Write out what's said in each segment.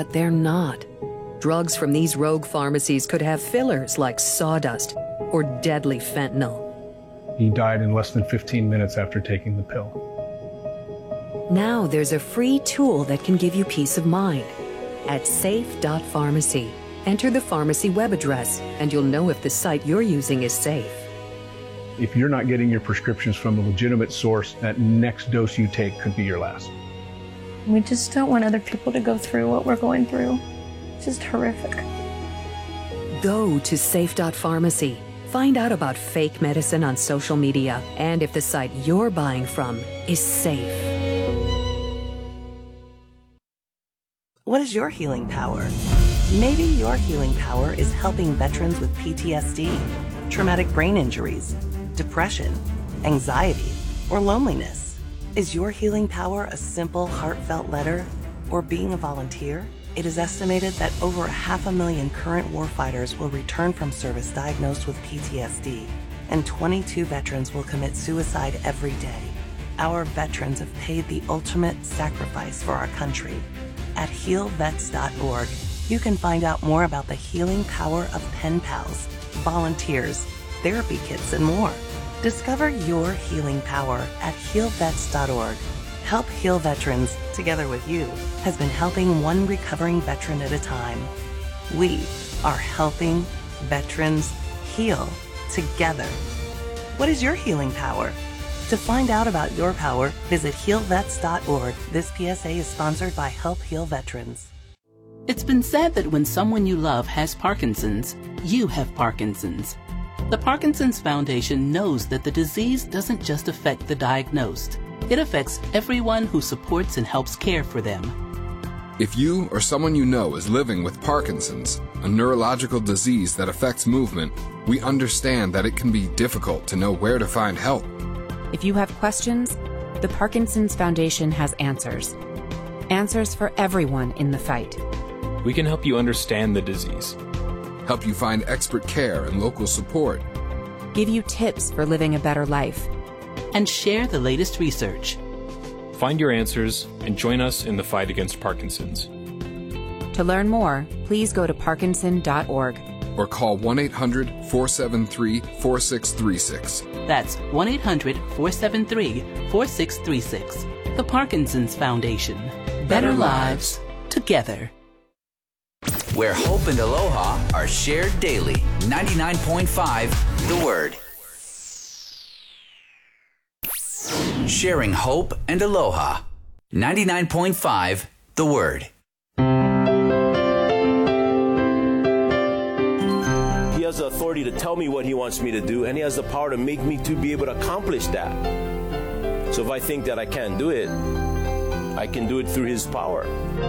but they're not. Drugs from these rogue pharmacies could have fillers like sawdust or deadly fentanyl. He died in less than 15 minutes after taking the pill. Now there's a free tool that can give you peace of mind. At safe.pharmacy, enter the pharmacy web address and you'll know if the site you're using is safe. If you're not getting your prescriptions from a legitimate source, that next dose you take could be your last. We just don't want other people to go through what we're going through. It's just horrific. Go to safe.pharmacy. Find out about fake medicine on social media and if the site you're buying from is safe. What is your healing power? Maybe your healing power is helping veterans with PTSD, traumatic brain injuries, depression, anxiety, or loneliness. Is your healing power a simple, heartfelt letter or being a volunteer? It is estimated that over 500,000 current warfighters will return from service diagnosed with PTSD, and 22 veterans will commit suicide every day. Our veterans have paid the ultimate sacrifice for our country. At healvets.org, you can find out more about the healing power of pen pals, volunteers, therapy kits, and more. Discover your healing power at healvets.org. Help Heal Veterans, together with you, has been helping one recovering veteran at a time. We are helping veterans heal together. What is your healing power? To find out about your power, visit healvets.org. This PSA is sponsored by Help Heal Veterans. It's been said that when someone you love has Parkinson's, you have Parkinson's. The Parkinson's Foundation knows that the disease doesn't just affect the diagnosed. It affects everyone who supports and helps care for them. If you or someone you know is living with Parkinson's, a neurological disease that affects movement, we understand that it can be difficult to know where to find help. If you have questions, the Parkinson's Foundation has answers. Answers for everyone in the fight. We can help you understand the disease, help you find expert care and local support, give you tips for living a better life, and share the latest research. Find your answers and join us in the fight against Parkinson's. To learn more, please go to parkinson.org or call 1-800-473-4636. That's 1-800-473-4636. The Parkinson's Foundation. Better lives together. Where hope and aloha are shared daily. 99.5 The Word. Sharing hope and aloha. 99.5 The Word. He has the authority to tell me what he wants me to do, and he has the power to make me to be able to accomplish that. So if I think that I can't do it, I can do it through his power.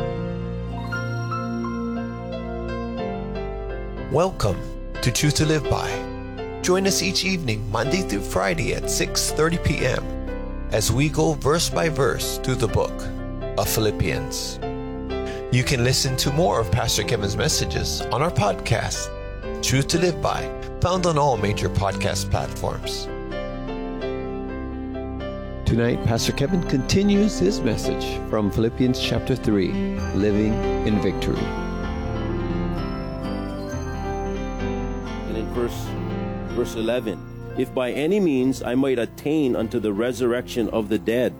Welcome to Truth to Live By. Join us each evening, Monday through Friday at 6:30 p.m. as we go verse by verse through the book of Philippians. You can listen to more of Pastor Kevin's messages on our podcast, Truth to Live By, found on all major podcast platforms. Tonight, Pastor Kevin continues his message from Philippians chapter 3, Living in Victory. And in verse 11, if by any means I might attain unto the resurrection of the dead,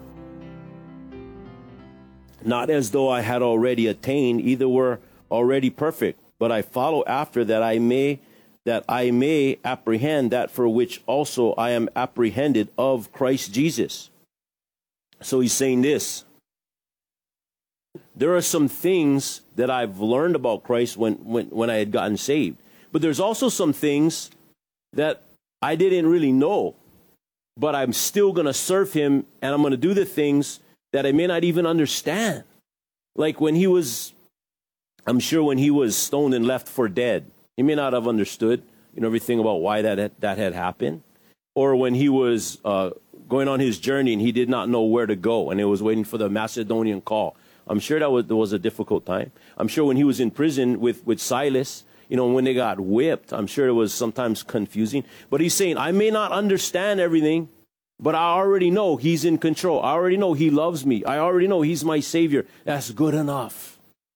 not as though I had already attained, either were already perfect, but I follow after that I may apprehend that for which also I am apprehended of Christ Jesus. So he's saying this: there are some things that I've learned about Christ when I had gotten saved, but there's also some things that I didn't really know, but I'm still going to serve him, and I'm going to do the things that I may not even understand. Like when he was, I'm sure when he was stoned and left for dead, he may not have understood, everything about why that had happened. Or when he was going on his journey and he did not know where to go and he was waiting for the Macedonian call. I'm sure that was a difficult time. I'm sure when he was in prison with Silas, when they got whipped, I'm sure it was sometimes confusing. But he's saying, I may not understand everything, but I already know he's in control. I already know he loves me. I already know he's my Savior. That's good enough.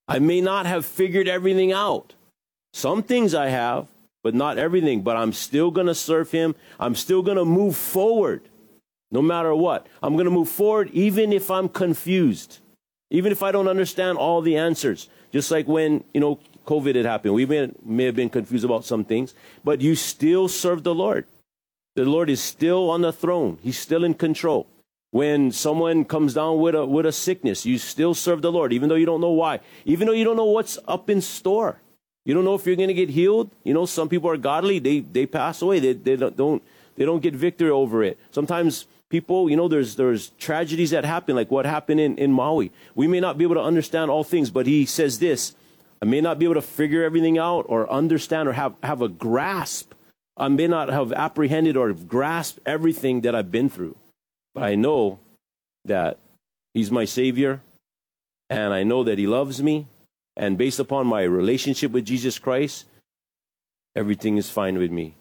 I may not have figured everything out. Some things I have, but not everything. But I'm still going to serve him. I'm still going to move forward no matter what. I'm going to move forward even if I'm confused, even if I don't understand all the answers. Just like when, COVID had happened. We may have been confused about some things, but you still serve the Lord. The Lord is still on the throne. He's still in control. When someone comes down with a sickness, you still serve the Lord, even though you don't know why, even though you don't know what's up in store. You don't know if you're going to get healed. Some people are godly. They pass away. They don't get victory over it. Sometimes people, there's tragedies that happen, like what happened in Maui. We may not be able to understand all things, but he says this: I may not be able to figure everything out or understand or have a grasp. I may not have apprehended or grasped everything that I've been through. But I know that he's my Savior, and I know that he loves me. And based upon my relationship with Jesus Christ, everything is fine with me.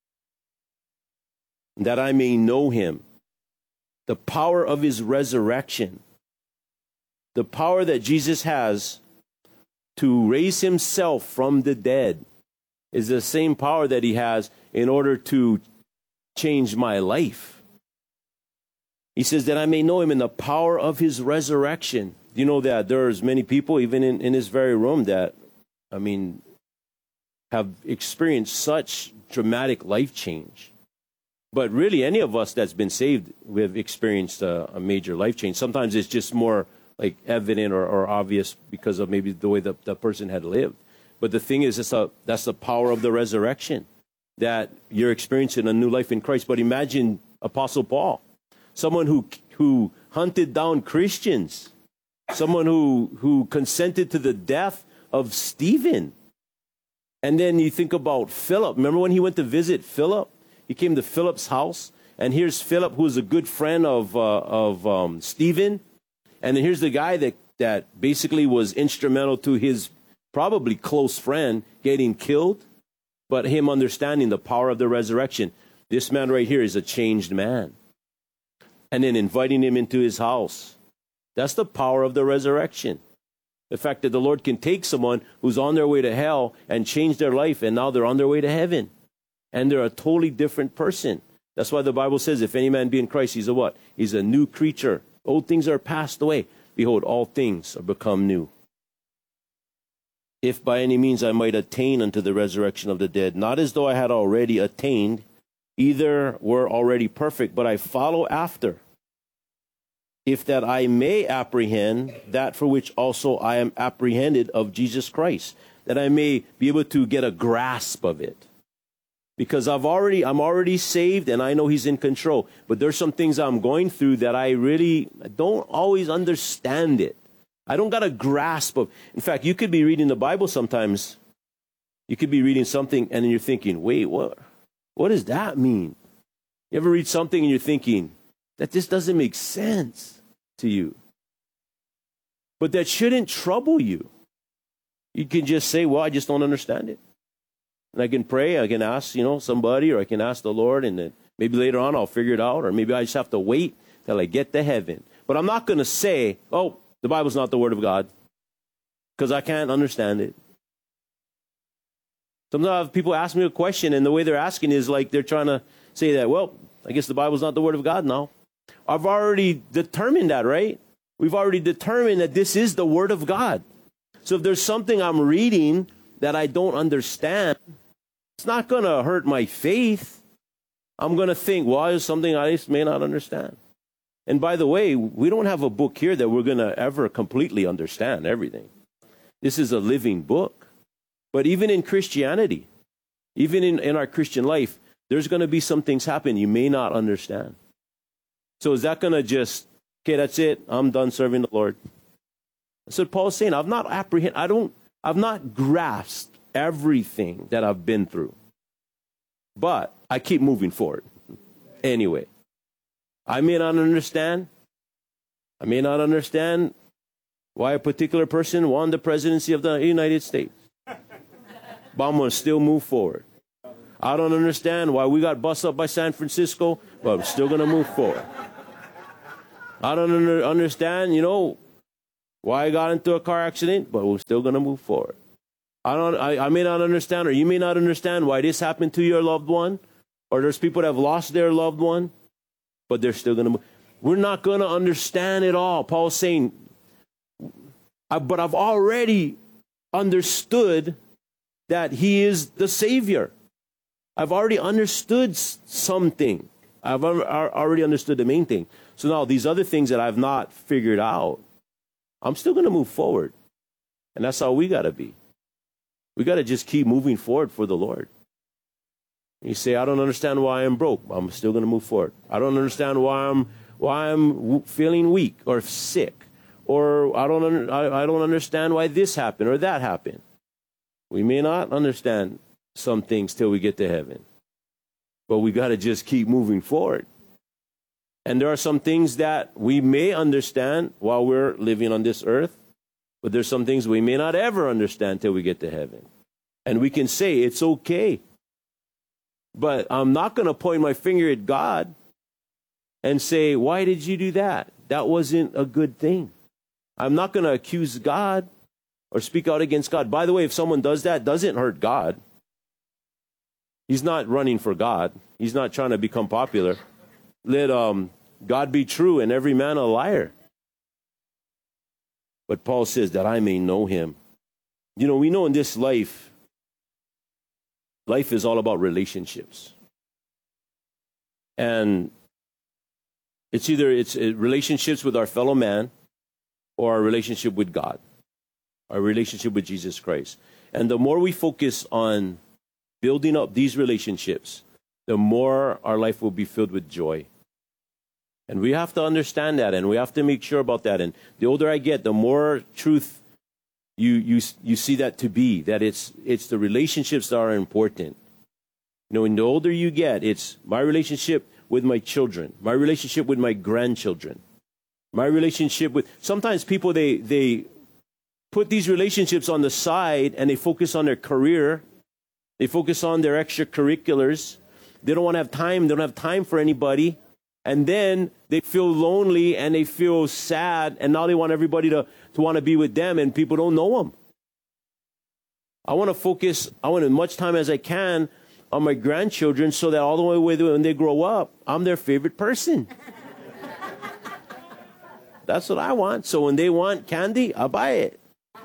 That I may know him, the power of his resurrection, the power that Jesus has to raise himself from the dead is the same power that he has in order to change my life. He says that I may know him in the power of his resurrection. You know that there's many people, even in this very room, that, have experienced such dramatic life change. But really, any of us that's been saved, we have experienced a major life change. Sometimes it's just more like evident or obvious because of maybe the way the person had lived. But the thing is, that's the power of the resurrection, that you're experiencing a new life in Christ. But imagine Apostle Paul, someone who hunted down Christians, someone who consented to the death of Stephen. And then you think about Philip. Remember when he went to visit Philip? He came to Philip's house, and here's Philip, who's a good friend of Stephen. And then here's the guy that basically was instrumental to his probably close friend getting killed, but him understanding the power of the resurrection. This man right here is a changed man. And then inviting him into his house. That's the power of the resurrection. The fact that the Lord can take someone who's on their way to hell and change their life, and now they're on their way to heaven. And they're a totally different person. That's why the Bible says, if any man be in Christ, he's a what? He's a new creature. Old things are passed away. Behold, all things are become new. If by any means I might attain unto the resurrection of the dead, not as though I had already attained, either were already perfect, but I follow after, if that I may apprehend that for which also I am apprehended of Jesus Christ, that I may be able to get a grasp of it. Because I'm already saved, and I know he's in control. But there's some things I'm going through that I really don't always understand it. I don't got a grasp of. In fact, you could be reading the Bible sometimes. You could be reading something, and then you're thinking, wait, what does that mean? You ever read something and you're thinking, that this doesn't make sense to you. But that shouldn't trouble you. You can just say, well, I just don't understand it. And I can pray, I can ask, somebody, or I can ask the Lord, and then maybe later on I'll figure it out, or maybe I just have to wait till I get to heaven. But I'm not going to say, oh, the Bible's not the Word of God, because I can't understand it. Sometimes people ask me a question, and the way they're asking is like they're trying to say that, well, I guess the Bible's not the Word of God now. I've already determined that, right? We've already determined that this is the Word of God. So if there's something I'm reading that I don't understand, it's not going to hurt my faith. I'm going to think, well, there's something I just may not understand. And by the way, we don't have a book here that we're going to ever completely understand everything. This is a living book. But even in Christianity, even in our Christian life, there's going to be some things happen you may not understand. So is that going to just, okay, that's it, I'm done serving the Lord? So Paul's saying, I've not grasped everything that I've been through. But I keep moving forward. Anyway, I may not understand why a particular person won the presidency of the United States. But I'm going to still move forward. I don't understand why we got bust up by San Francisco, but I'm still going to move forward. I don't understand, why I got into a car accident, but we're still going to move forward. I may not understand, or you may not understand why this happened to your loved one, or there's people that have lost their loved one, but they're still going to move. We're not going to understand it all. Paul's saying, but I've already understood that he is the Savior. I've already understood something. I've already understood the main thing. So now these other things that I've not figured out, I'm still going to move forward. And that's how we got to be. We got to just keep moving forward for the Lord. You say, I don't understand why I'm broke. I'm still going to move forward. I don't understand why I'm feeling weak or sick. Or I don't understand why this happened or that happened. We may not understand some things till we get to heaven. But we got to just keep moving forward. And there are some things that we may understand while we're living on this earth, but there's some things we may not ever understand till we get to heaven. And we can say, it's okay. But I'm not going to point my finger at God and say, why did you do that? That wasn't a good thing. I'm not going to accuse God or speak out against God. By the way, if someone does that, doesn't hurt God. He's not running for God. He's not trying to become popular. Let God be true and every man a liar. But Paul says that I may know him. You know, we know in this life is all about relationships. And it's either relationships with our fellow man or our relationship with God, our relationship with Jesus Christ. And the more we focus on building up these relationships, the more our life will be filled with joy. And we have to understand that, and we have to make sure about that. And the older I get, the more truth you see that to be, that it's the relationships that are important. You know, and the older you get, it's my relationship with my children, my relationship with my grandchildren, my relationship with... Sometimes people, they put these relationships on the side and they focus on their career. They focus on their extracurriculars. They don't want to have time. They don't have time for anybody. And then they feel lonely and they feel sad. And now they want everybody to want to be with them, and people don't know them. I want to focus, I want as much time as I can on my grandchildren so that all the way when they grow up, I'm their favorite person. That's what I want. So when they want candy, I buy it.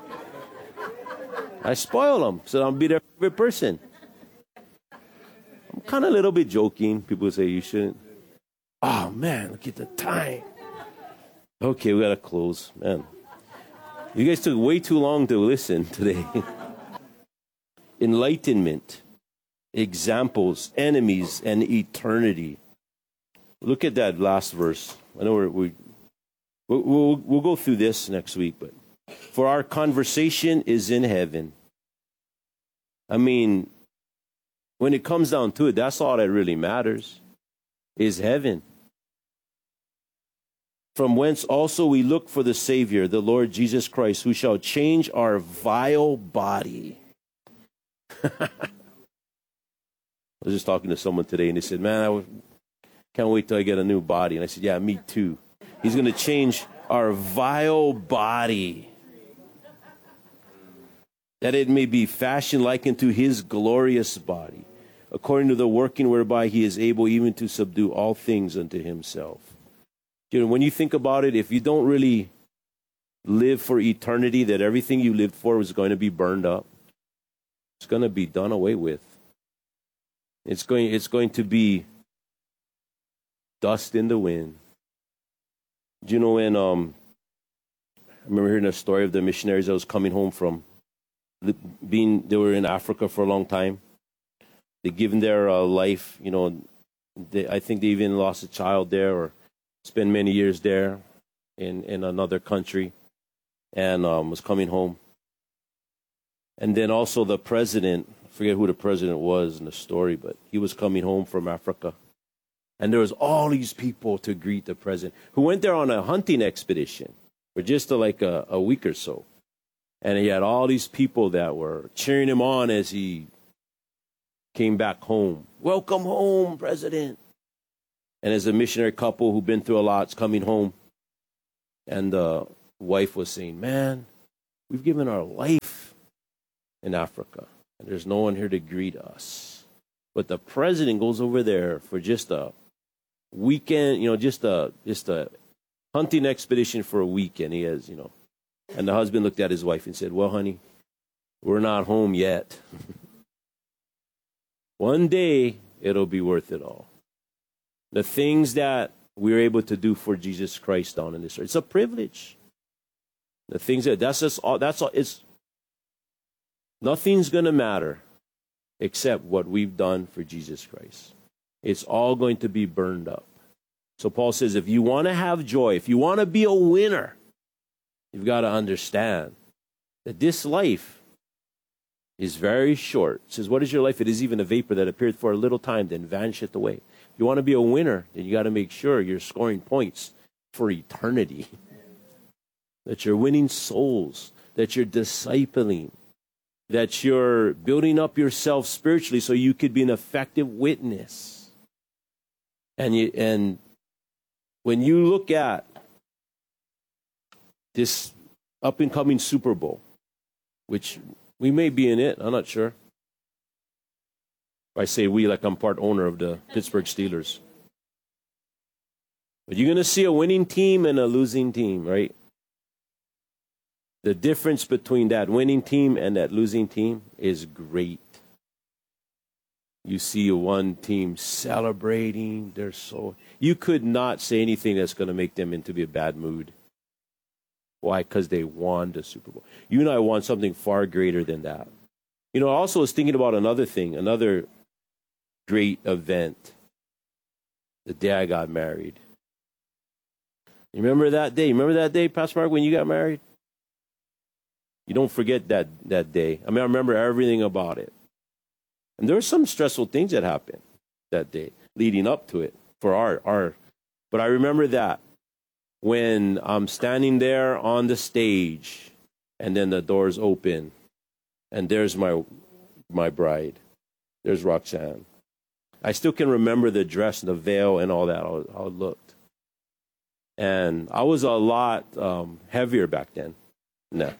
I spoil them so I'll be their favorite person. I'm kind of a little bit joking. People say you shouldn't. Oh, man, look at the time. Okay, we got to close. Man, you guys took way too long to listen today. Enlightenment, examples, enemies, and eternity. Look at that last verse. I know we'll go through this next week, but for our conversation is in heaven. I mean, when it comes down to it, that's all that really matters, is heaven. From whence also we look for the Savior, the Lord Jesus Christ, who shall change our vile body. I was just talking to someone today, and they said, man, I can't wait till I get a new body. And I said, yeah, me too. He's going to change our vile body, that it may be fashioned like unto his glorious body, according to the working whereby he is able even to subdue all things unto himself. You know, when you think about it, if you don't really live for eternity, that everything you lived for was going to be burned up. It's going to be done away with. It's going to be dust in the wind. Do you know when I remember hearing a story of the missionaries that was coming home from they were in Africa for a long time. They given their life, you know, I think they even lost a child there or spent many years there in another country, and was coming home. And then also the president, I forget who the president was in the story, but he was coming home from Africa. And there was all these people to greet the president, who went there on a hunting expedition for just like a week or so. And he had all these people that were cheering him on as he came back home. Welcome home, President. And as a missionary couple who've been through a lot is coming home. And wife was saying, man, we've given our life in Africa, and there's no one here to greet us. But the president goes over there for just a weekend, just a hunting expedition for a weekend. He has, and the husband looked at his wife and said, well, honey, we're not home yet. One day, it'll be worth it all. The things that we're able to do for Jesus Christ down in this earth, it's a privilege. The things that's all, it's, nothing's going to matter except what we've done for Jesus Christ. It's all going to be burned up. So Paul says, if you want to have joy, if you want to be a winner, you've got to understand that this life is very short. It says, what is your life? It is even a vapor that appeareth for a little time, then vanisheth away. If you want to be a winner, then you got to make sure you're scoring points for eternity. That you're winning souls, that you're discipling, that you're building up yourself spiritually so you could be an effective witness. And when you look at this up and coming Super Bowl, which we may be in it, I'm not sure. If I say we, like I'm part owner of the Pittsburgh Steelers. But you're going to see a winning team and a losing team, right? The difference between that winning team and that losing team is great. You see one team celebrating, you could not say anything that's going to make them into a bad mood. Why? Because they won the Super Bowl. You and I want something far greater than that. I also was thinking about another thing, another great event. The day I got married. You remember that day? Pastor Mark, when you got married? You don't forget that day. I remember everything about it. And there were some stressful things that happened that day leading up to it for our. But I remember that when I'm standing there on the stage and then the doors open and there's my bride. There's Roxanne. I still can remember the dress and the veil and all that, how it looked. And I was a lot heavier back then. No.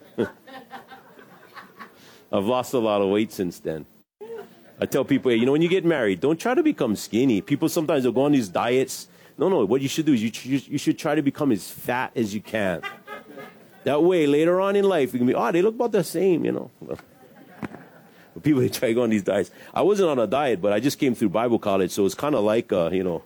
I've lost a lot of weight since then. I tell people, when you get married, don't try to become skinny. People sometimes will go on these diets. No. What you should do is you should try to become as fat as you can. That way, later on in life, you can be, they look about the same, But people try to go on these diets. I wasn't on a diet, but I just came through Bible college, so it's kind of like, I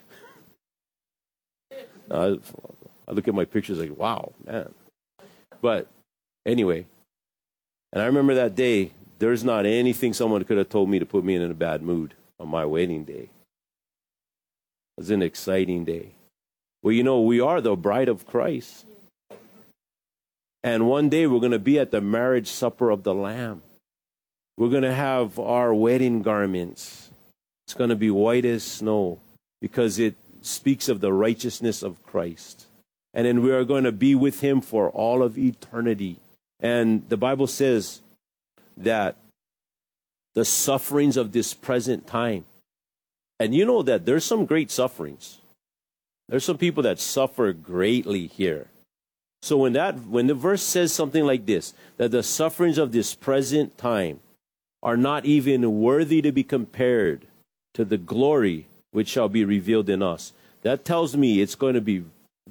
look at my pictures like, wow, man. But anyway, and I remember that day, there's not anything someone could have told me to put me in a bad mood on my wedding day. It was an exciting day. Well, we are the bride of Christ. And one day we're going to be at the marriage supper of the Lamb. We're going to have our wedding garments. It's going to be white as snow because it speaks of the righteousness of Christ. And then we are going to be with him for all of eternity. And the Bible says that the sufferings of this present time, and you know that there's some great sufferings. There's some people that suffer greatly here. So when the verse says something like this, that the sufferings of this present time are not even worthy to be compared to the glory which shall be revealed in us, that tells me it's going to be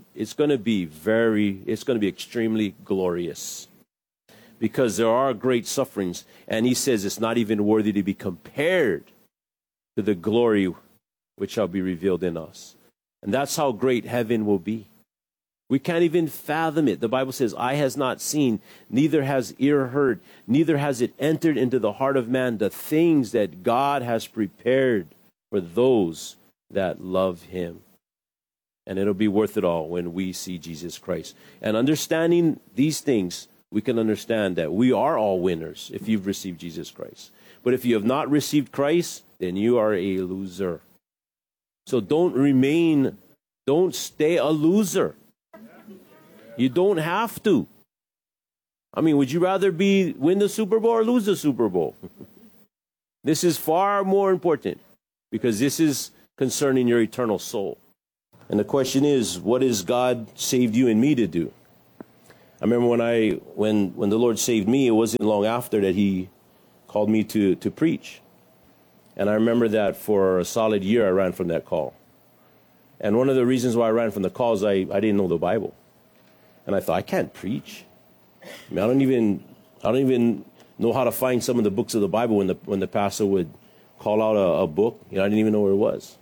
extremely glorious. Because there are great sufferings, and he says it's not even worthy to be compared to the glory which shall be revealed in us. And that's how great heaven will be. We can't even fathom it. The Bible says, eye has not seen, neither has ear heard, neither has it entered into the heart of man the things that God has prepared for those that love him. And it'll be worth it all when we see Jesus Christ. And understanding these things, we can understand that we are all winners if you've received Jesus Christ. But if you have not received Christ, then you are a loser. So don't stay a loser. You don't have to. Would you rather win the Super Bowl or lose the Super Bowl? This is far more important because this is concerning your eternal soul. And the question is, what has God saved you and me to do? I remember when the Lord saved me, it wasn't long after that he called me to preach. And I remember that for a solid year I ran from that call. And one of the reasons why I ran from the call is I didn't know the Bible. And I thought, I can't preach. I mean, I don't even know how to find some of the books of the Bible when the pastor would call out a book. I didn't even know where it was.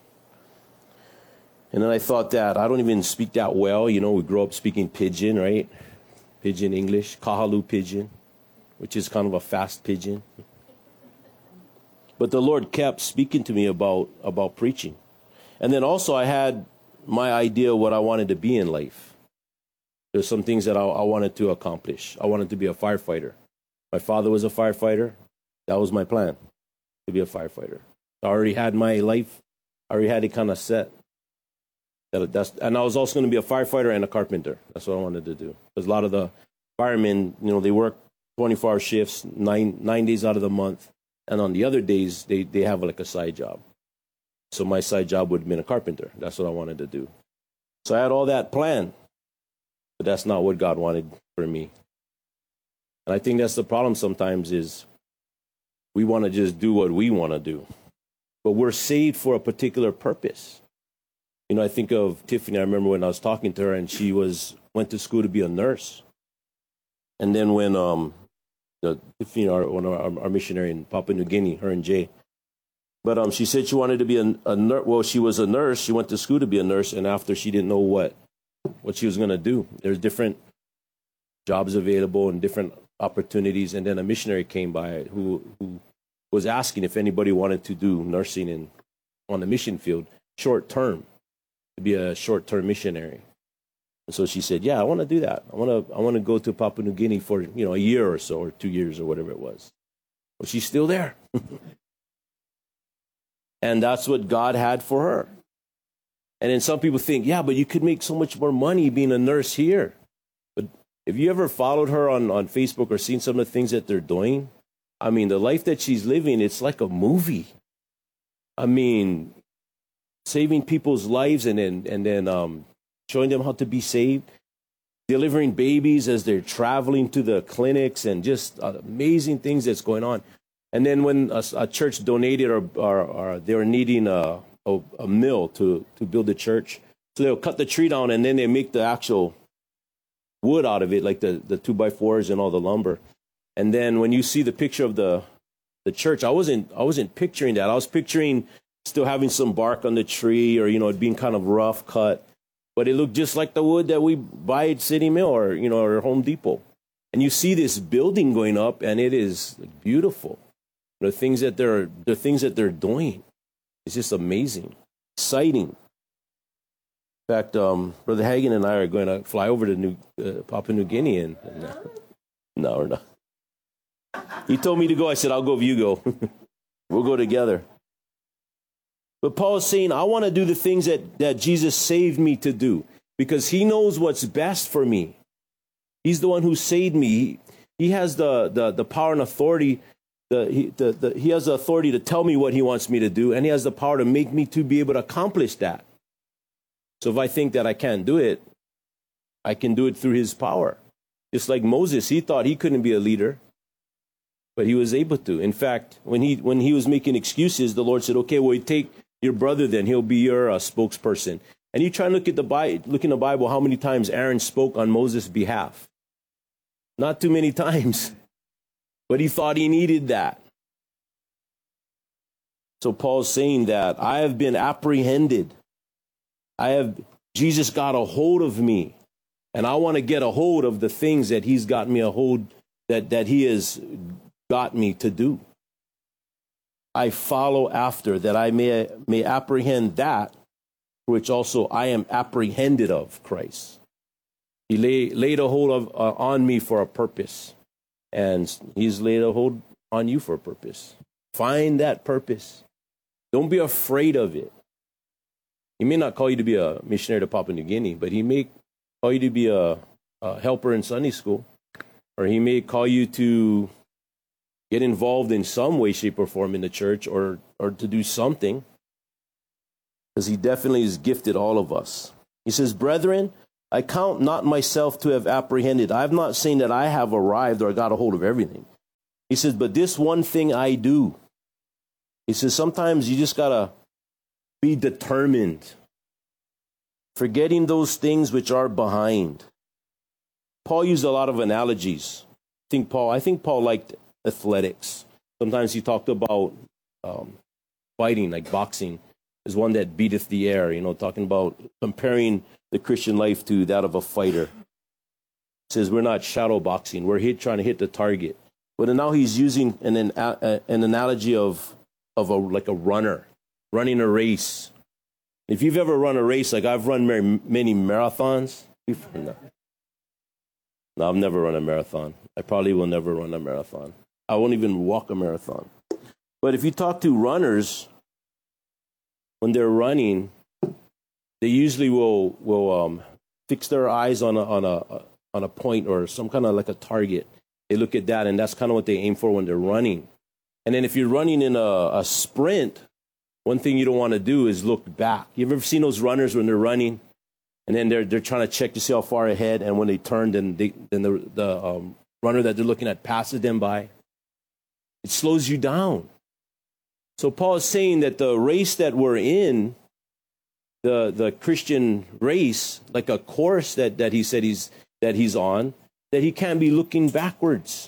And then I thought that I don't even speak that well. We grew up speaking Pidgin, right? Pidgin English, Kahalu Pidgin, which is kind of a fast Pidgin. But the Lord kept speaking to me about preaching. And then also I had my idea of what I wanted to be in life. There's some things that I wanted to accomplish. I wanted to be a firefighter. My father was a firefighter. That was my plan, to be a firefighter. I already had my life. I already had it kind of set. And I was also going to be a firefighter and a carpenter. That's what I wanted to do. Because a lot of the firemen, they work 24-hour shifts, nine days out of the month. And on the other days, they have like a side job. So my side job would have been a carpenter. That's what I wanted to do. So I had all that planned. But that's not what God wanted for me. And I think that's the problem sometimes is we want to just do what we want to do. But we're saved for a particular purpose. I think of Tiffany. I remember when I was talking to her, and she went to school to be a nurse. And then when Tiffany, one of our missionary in Papua New Guinea, her and Jay, but she said she wanted to be a nurse. Well, she was a nurse. She went to school to be a nurse, and after she didn't know what she was going to do. There's different jobs available and different opportunities. And then a missionary came by who was asking if anybody wanted to do nursing on the mission field short term, to be a short-term missionary. And so she said, yeah, I want to do that. I want to go to Papua New Guinea for, a year or so, or 2 years or whatever it was. Well, she's still there. And that's what God had for her. And then some people think, yeah, but you could make so much more money being a nurse here. But if you ever followed her on Facebook or seen some of the things that they're doing, I mean, the life that she's living, it's like a movie. I mean, saving people's lives and then showing them how to be saved, delivering babies as they're traveling to the clinics, and just amazing things that's going on. And then when a church donated or they were needing a mill to build the church, so they'll cut the tree down and then they make the actual wood out of it, like the 2x4s and all the lumber. And then when you see the picture of the church, I wasn't picturing that. I was picturing still having some bark on the tree, or it being kind of rough cut, but it looked just like the wood that we buy at City Mill or Home Depot. And you see this building going up, and it is beautiful. The things that they're doing, it's just amazing, exciting. In fact, Brother Hagen and I are going to fly over to Papua New Guinea, and no, we're not. He told me to go. I said, I'll go if you go. We'll go together. But Paul is saying, I want to do the things that Jesus saved me to do, because he knows what's best for me. He's the one who saved me. He has the power and authority. He has the authority to tell me what he wants me to do, and he has the power to make me to be able to accomplish that. So if I think that I can't do it, I can do it through his power. Just like Moses, he thought he couldn't be a leader, but he was able to. In fact, when he was making excuses, the Lord said, okay, well, you take your brother then. He'll be your spokesperson. And you try and look in the Bible how many times Aaron spoke on Moses' behalf. Not too many times. But he thought he needed that. So Paul's saying that I have been apprehended. Jesus got a hold of me. And I want to get a hold of the things that he's got me a hold, that he has got me to do. I follow after, that I may apprehend that which also I am apprehended of Christ. He laid a hold on me for a purpose, and he's laid a hold on you for a purpose. Find that purpose. Don't be afraid of it. He may not call you to be a missionary to Papua New Guinea, but he may call you to be a helper in Sunday school, or he may call you to get involved in some way, shape, or form in the church, or to do something, because he definitely has gifted all of us. He says, brethren, I count not myself to have apprehended. I'm not saying that I have arrived or got a hold of everything. He says, but this one thing I do. He says, sometimes you just got to be determined, forgetting those things which are behind. Paul used a lot of analogies. I think Paul liked athletics. Sometimes he talked about fighting, like boxing, is one that beateth the air, talking about comparing the Christian life to that of a fighter. He says we're not shadow boxing, we're trying to hit the target. But now he's using an analogy of like a runner, running a race. If you've ever run a race, like I've run many marathons. No, I've never run a marathon. I probably will never run a marathon. I won't even walk a marathon. But if you talk to runners, when they're running, they usually will fix their eyes on a point or some kind of like a target. They look at that, and that's kind of what they aim for when they're running. And then if you're running in a sprint, one thing you don't want to do is look back. You ever seen those runners when they're running, and then they're trying to check to see how far ahead, and when they turn, then the runner that they're looking at passes them by. It slows you down. So Paul is saying that the race that we're in, the Christian race, like a course that he said he's on, that he can't be looking backwards.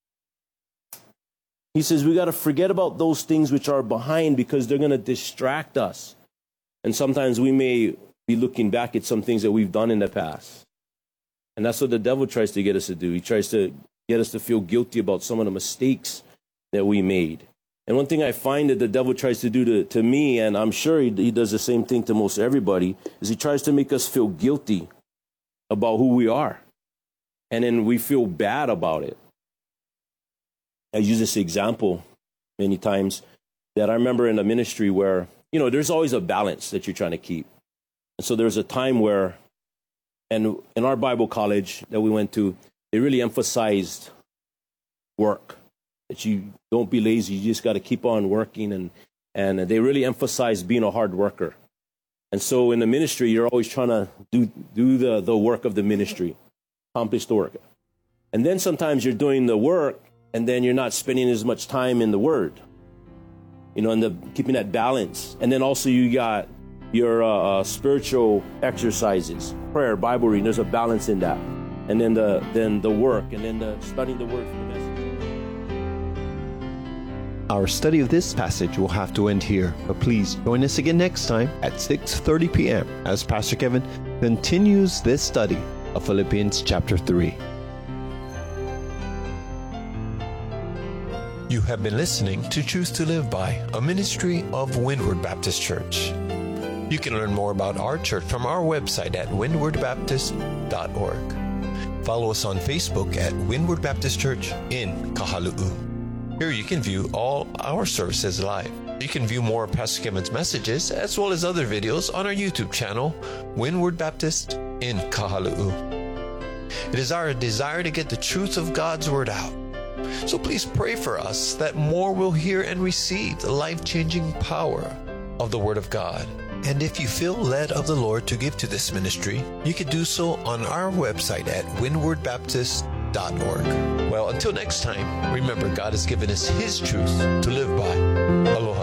He says we got to forget about those things which are behind because they're going to distract us. And sometimes we may be looking back at some things that we've done in the past. And that's what the devil tries to get us to do. He tries to get us to feel guilty about some of the mistakes that we made. And one thing I find that the devil tries to do to me, and I'm sure he does the same thing to most everybody, is he tries to make us feel guilty about who we are. And then we feel bad about it. I use this example many times that I remember in a ministry where, there's always a balance that you're trying to keep. And so there's a time where, and in our Bible college that we went to, they really emphasized work. That you don't be lazy, you just got to keep on working. And they really emphasize being a hard worker. And so in the ministry, you're always trying to do the work of the ministry, accomplish the work. And then sometimes you're doing the work, and then you're not spending as much time in the Word, and keeping that balance. And then also you got your spiritual exercises, prayer, Bible reading. There's a balance in that. And then the work, and then the studying the Word for the message. Our study of this passage will have to end here, but please join us again next time at 6:30 p.m. as Pastor Kevin continues this study of Philippians chapter 3. You have been listening to Truth to Live By, a ministry of Windward Baptist Church. You can learn more about our church from our website at windwardbaptist.org. Follow us on Facebook at Windward Baptist Church in Kahalu'u. Here you can view all our services live. You can view more of Pastor Kevin's messages as well as other videos on our YouTube channel, Windward Baptist in Kahalu'u. It is our desire to get the truth of God's Word out. So please pray for us that more will hear and receive the life-changing power of the Word of God. And if you feel led of the Lord to give to this ministry, you can do so on our website at windwardbaptist.org. Well, until next time, remember God has given us His truth to live by.